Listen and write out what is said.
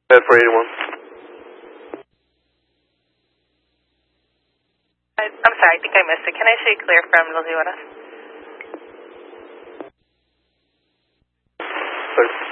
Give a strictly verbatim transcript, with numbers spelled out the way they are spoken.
Head for eighty-one. I, I'm sorry, I think I missed it. Can I see you clear from Los Iguanas? Sir.